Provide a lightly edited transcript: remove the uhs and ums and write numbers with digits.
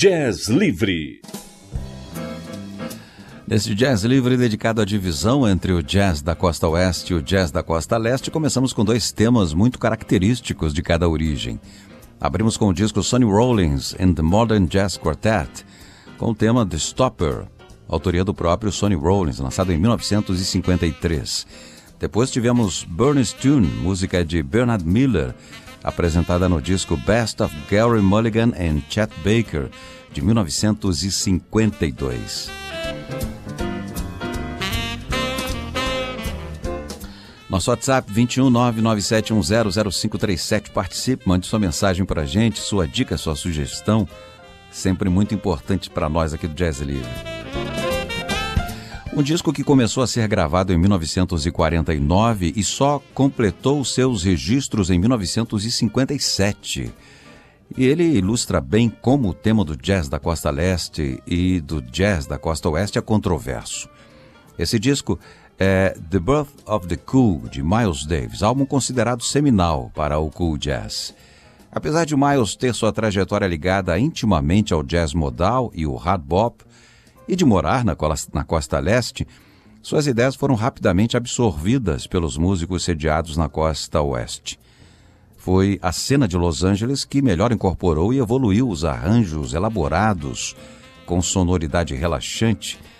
Jazz Livre. Nesse Jazz Livre dedicado à divisão entre o jazz da costa oeste e o jazz da costa leste, começamos com dois temas muito característicos de cada origem. Abrimos com o disco Sonny Rollins and the Modern Jazz Quartet, com o tema The Stopper, autoria do próprio Sonny Rollins, lançado em 1953. Depois tivemos Bernie's Tune, música de Bernard Miller, apresentada no disco Best of Gary Mulligan and Chet Baker, de 1952. Nosso WhatsApp 21997100537. Participe, mande sua mensagem para a gente, sua dica, sua sugestão, sempre muito importante para nós aqui do Jazz Livre. Um disco que começou a ser gravado em 1949 e só completou seus registros em 1957. E ele ilustra bem como o tema do jazz da costa leste e do jazz da costa oeste é controverso. Esse disco é The Birth of the Cool, de Miles Davis, álbum considerado seminal para o cool jazz. Apesar de Miles ter sua trajetória ligada intimamente ao jazz modal e o hard bop, e de morar na costa leste, suas ideias foram rapidamente absorvidas pelos músicos sediados na costa oeste. Foi a cena de Los Angeles que melhor incorporou e evoluiu os arranjos elaborados, com sonoridade relaxante,